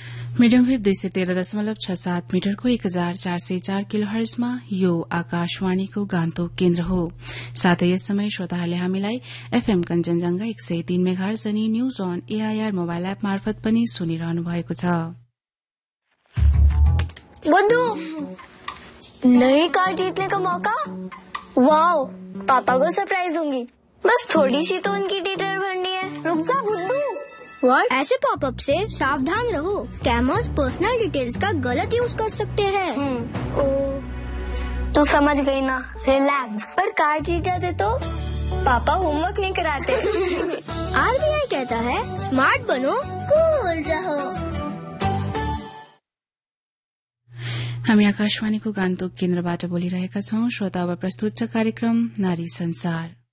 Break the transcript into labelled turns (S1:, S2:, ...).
S1: Medium wave 213.67 मिटरको 1404 किलोहर्जमा यो आकाशवाणीको गान्तोक केन्द्र हो। साथै यस समय श्रोताहरूले हामीलाई एफएम कञ्चनजंघा 103 मेगाहर्ज अनि news on AIR mobile app मार्फत पनि सुनिरहनु भएको छ।
S2: बुद्धू, नई कार जीतने का मौका। वाओ, पापा को सरप्राइज दूंगी। बस थोड़ी सी तो उनकी डिटेल भरनी है। रुक जा बुद्धू।
S3: What? ऐसे पॉपअप से सावधान रहो। स्कैमर्स पर्सनल डिटेल्स का गलत यूज कर सकते हैं।
S2: तो समझ गई ना, रिलैक्स। पर कार जीत जाते तो पापा होमवर्क नहीं कराते।
S3: आरबीआई कहता है स्मार्ट बनो, कूल रहो।
S1: हामी आकाशवाणीको गान्तोक केन्द्रबाट बोलिरहेका छौं। श्रोता अब प्रस्तुत छ कार्यक्रम नारी संसार।